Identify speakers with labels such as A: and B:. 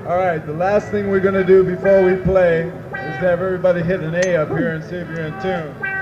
A: All right, the last thing we're going to do before we play is to have everybody hit an A up here and see if you're in tune.